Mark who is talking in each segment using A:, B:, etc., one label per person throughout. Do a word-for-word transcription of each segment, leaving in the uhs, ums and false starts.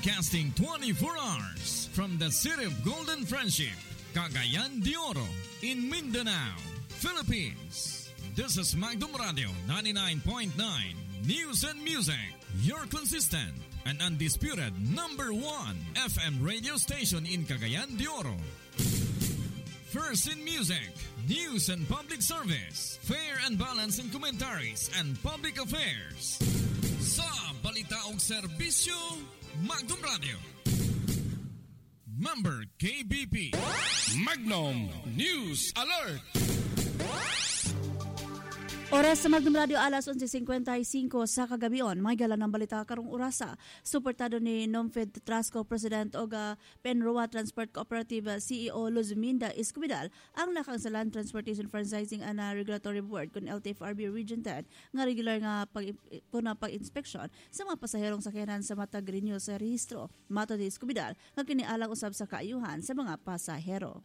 A: Broadcasting twenty-four hours from the city of Golden Friendship, Cagayan de Oro, in Mindanao, Philippines. This is Magdum Radio ninety-nine point nine News and Music, your consistent and undisputed number one F M radio station in Cagayan de Oro. First in music, news and public service, fair and balanced in commentaries and public affairs. Sa balita og serbisyo, Magdum Radio. Member K B P.
B: Magnum News Alert.
C: Oras sa Magdum Radio, alas eleven fifty-five sa kagabion. May gala ng balita karong orasa. Suportado ni Nomfed Trasco President o uh, Penroa Transport Cooperative uh, C E O Luzminda Escobedo ang nakangsalan Transportation Franchising and uh, Regulatory Board kun L T F R B Region ten nga regular nga pag puna pag-inspeksyon sa mga pasaherong sakyanan sa matag renew sa rehistro. Mato ni Escobedo nga kinialang usab sa kaayuhan sa mga pasahero.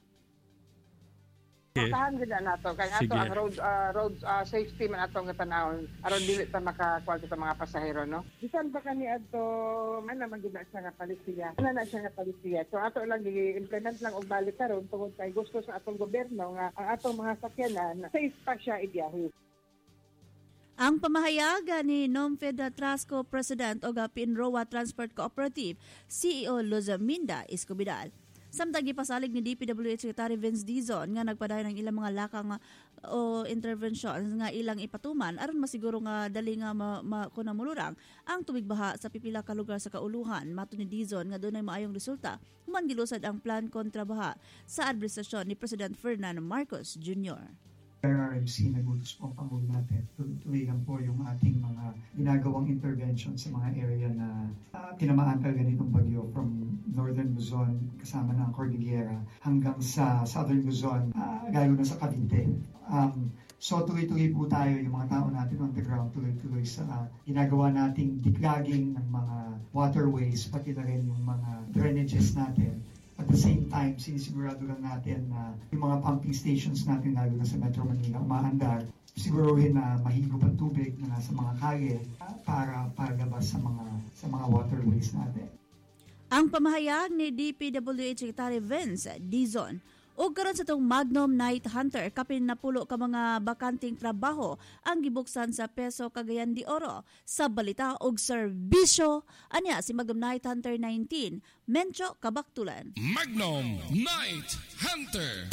D: Tahan gid nato kay ato ang road uh, road uh, safety man ato nga tanawon aron dili ta makakuha kita mga pasahero no. Bisan pa kani adto man naman gid na siya nga palisiya. Ana na siya nga palisiya. So ato lang gi-implement lang og balik karon tungod kay gusto sa atong gobyerno nga ang atong mga sakyanan safe pa siya ibiyahe.
C: Ang pamahayagan ni Nomfed Trasco President o Penroa Transport Cooperative C E O Luzminda Escobedo. Samtang gipasalig ni D P W H Secretary Vince Dizon nga nagpadayon ng ilang mga lakang o interventions nga ilang ipatuman aron masiguro nga dali nga ma, ma, kunamulurang ang tubig baha sa pipila ka lugar sa kauluhan. Mato ni Dizon nga dunay maayong resulta human gilusad ang plan kontra baha sa administrasyon ni President Ferdinand Marcos Junior
E: R M C nagutos po ang Pangulo natin. Tuloy-tuloy po yung ating mga ginagawang intervention sa mga area na uh, tinamaan talaga nitong bagyo from Northern Luzon kasama ng Cordillera hanggang sa Southern Luzon, uh, lalo na sa Cavite. Um, so tuloy-tuloy po tayo, yung mga tao natin on the ground, tuloy-tuloy sa uh, ginagawa nating declogging ng mga waterways, pati na rin yung mga drainages natin. At the same time, sinisigurado lang natin na yung mga pumping stations natin lalo na sa Metro Manila umaandar, siguruhin na mahigop ang tubig na nasa mga kalye para palabas sa mga sa mga waterways natin.
C: Ang pamahayag ni D P W H Secretary Vince Dizon ug karon sa tong Magnum Night Hunter kapin napulo ka mga bakanting trabaho ang gibuksan sa Peso Cagayan de Oro sa balita ug serbisyo anya si Magnum Night Hunter nineteen Mencho Kabaktulan.
B: Magnum Night Hunter.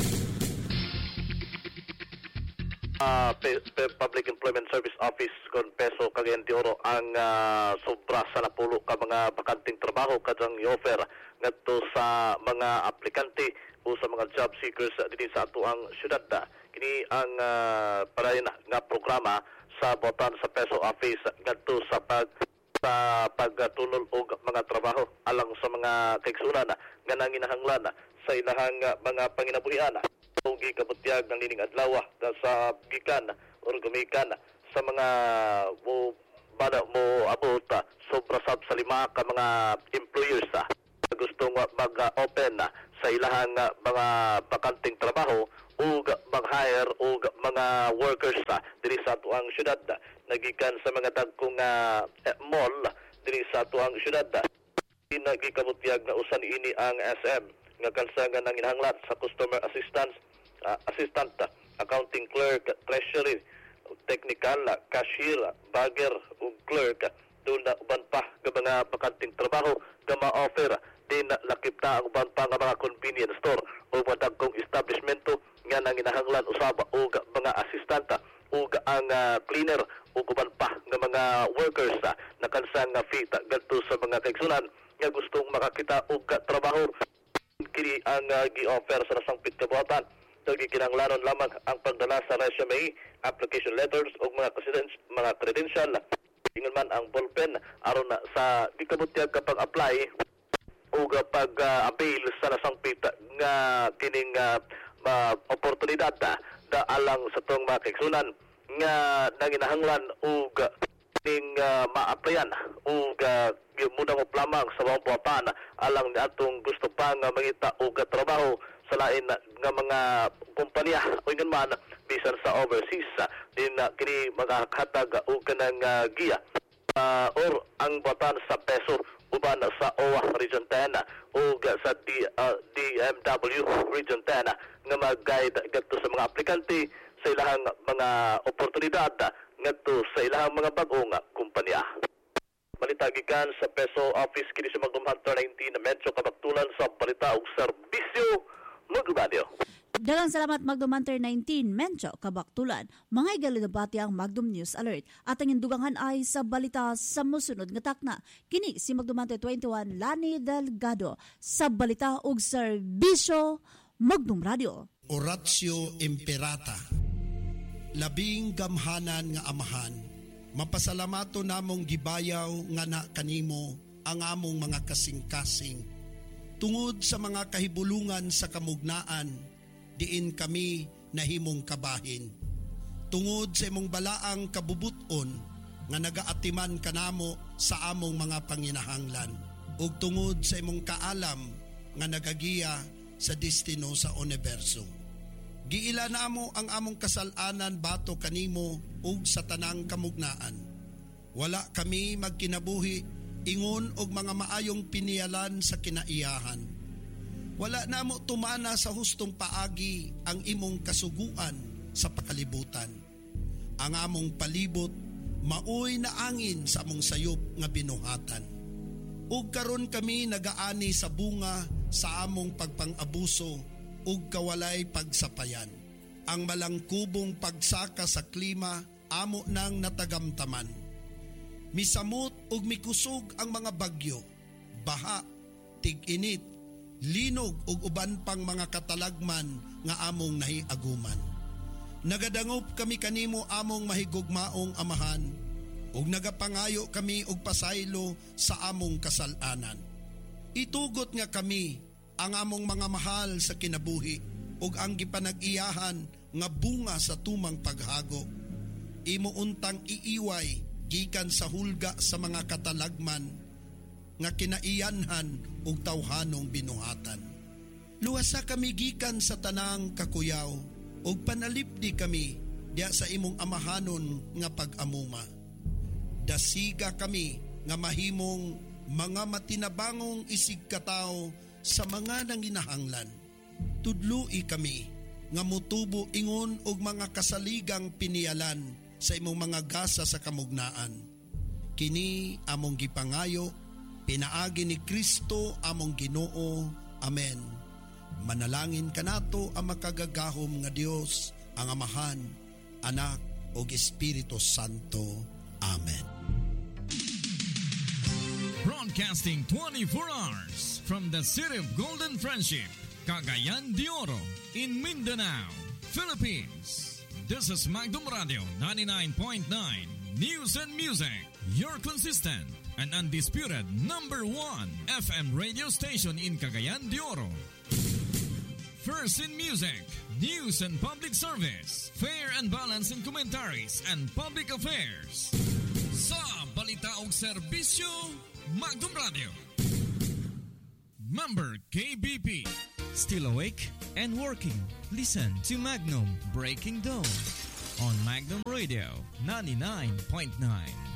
F: Uh, Public Employment Service Office kon Peso Cagayan de Oro ang uh, sobra sa napulo ka mga bakanting trabaho kadang i-offer ngadto sa mga aplikante o sa mga job seekers uh, dinhi sa atuang syudad. Kini ang uh, parayon nga programa sa botan sa Peso Office ngadto sa pag sa pagtulol og mga trabaho alang sa mga kaigsunan nga nanginahanglan sa ilahang uh, mga panginabuhian. Ug gikabutyag ng nining adlaw sa gikan or gumikan sa mga mo bada mo abot sobra sab sa lima ka mga employers uh, gustong mag-open uh, sa ilahang uh, mga bakanting trabaho ug mag-hire og mga workers uh, diri sa atuang syudad uh, nagikan sa mga dagkong uh, mall diri sa atuang syudad. Gikabutyag na usan ini ang S M nga kansangan ng inhanglat sa customer assistance uh, assistant, uh, accounting clerk, treasury, technical, uh, cashier, bagger ug clerk. Doon na uban pa ng mga bakanting trabaho nga ma-offer din lakip na ang uban pa ng mga convenience store o mga dagkong establishmento nga nanginahanglan usab og mga assistant ug ang uh, cleaner ug uban pa ng mga workers uh, na kansang uh, fit gadto sa mga kaigsunan nga gustong makakita og trabaho. Kini ang uh, gi-offer sa nasangpit kabuhatan. So gikinahanglanon lamang ang pagdala sa resume, application letters ug mga credentials, mga credential. Ingon man ang ballpen aron na sa gikabutyag kapag apply ug pag uh, avail sa nasangpit nga kining uh, uh, oportunidad da, da alang sa tong mga kaigsunan nga nanginahanglan ug ning uh, ma-applyan ug uh, muna mo lamang sa mga buhatan alang ni atong gusto pa nga mangita og trabaho sa lain nga mga kumpanya o ingon man bisan sa overseas din uh, kini maghatag og kanang uh, giya uh, or ang buhatan sa peso uban sa O W A Region ten o sa D, uh, D M W Region ten nga mag-guide gadto sa mga aplikante sa ilahang mga oportunidad ngadto sa ilahang mga bag-ong kumpanya. Balita gikan sa Peso Office kini sa Magnum Hunter nineteen na medyo kabaktulan sa balita ug serbisyo Magdumradio.
C: Dalang salamat Magnum Hunter nineteen, Mencho, Kabaktulan. Mga igalidabati ang Magnum News Alert. At ang indugangan ay sa balita sa musunod nga takna. Kini si Magnum Hunter twenty-one, Lani Delgado. Sa balita ug serbisyo Magnum Radio.
G: Oratio Imperata. Labing gamhanan nga amahan. Mapasalamato namong gibayaw nga na kanimo ang among mga kasing-kasing. Tungod sa mga kahibulungan sa kamugnaan, diin kami nahimong kabahin. Tungod sa imong balaang kabubuton nga nagaatiman kanamo sa among mga panginahanglan. Ug tungod sa imong kaalam nga nagagiya sa destino sa universo. Giila namo ang among kasalanan bato kanimo ug sa tanang kamugnaan. Wala kami magkinabuhi ingon og mga maayong pinialan sa kinaiyahan. Wala namo tumana sa hustong paagi ang imong kasuguan sa pakalibutan. Ang among palibot maoy na angin sa among sayop nga binuhatan. Ug karon kami nagaani sa bunga sa among pagpang-abuso ug kawalay pagsapayan. Ang malangkubong pagsaka sa klima amo nang natagamtaman. Misamot ug mikusog ang mga bagyo, baha, tig-init, linog ug uban pang mga katalagman nga among nahiaguman. Nagadangop kami kanimo among mahigugmaong amahan ug nagapangayo kami og pasaylo sa among kasalanan. Itugot nga kami ang among mga mahal sa kinabuhi ug ang gipanag-iyahan nga bunga sa tumang paghago. Imo untang iiway gikan sa hulga sa mga katalagman nga kinaiyanhan ug tawhanong binuhatan. Luwasa kami gikan sa tanang kakuyaw ug panalipdi kami diya sa imong amahanon nga pag-amuma. Dasiga kami nga mahimong mga matinabangong isigkatao sa mga nanginahanglan. Tudloi kami nga mutubo ingon og mga kasaligang pinialan sa imong mga gasa sa kamugnaan. Kini among gipangayo, pinaagi ni Kristo among Ginoo. Amen. Manalangin kanato ang makagagahom nga Dios, ang Amahan, Anak ug Espiritu Santo. Amen.
A: Broadcasting twenty-four hours from the City of Golden Friendship, Cagayan de Oro, in Mindanao, Philippines. This is Magnum Radio ninety-nine point nine News and Music, your consistent and undisputed number one F M radio station in Cagayan de Oro. First in music, news and public service, fair and balanced in commentaries and public affairs. Sa balita ug serbisyo, Magnum Radio. Member K B P.
H: Still awake and working? Listen to Magnum Breaking Dawn on Magnum Radio ninety-nine point nine.